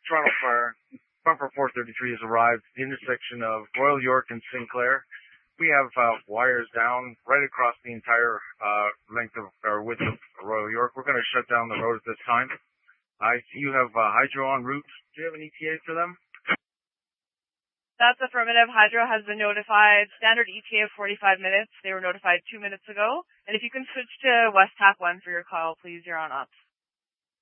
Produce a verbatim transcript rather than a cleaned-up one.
Toronto Fire. Bumper four thirty-three has arrived at the intersection of Royal York and Sinclair. We have uh, wires down right across the entire uh, length of or width of Royal York. We're going to shut down the road at this time. I see you have uh, Hydro en route. Do you have an E T A for them? That's affirmative. Hydro has been notified. Standard E T A of forty-five minutes. They were notified two minutes ago. And if you can switch to West Tac one for your call, please, you're on ops.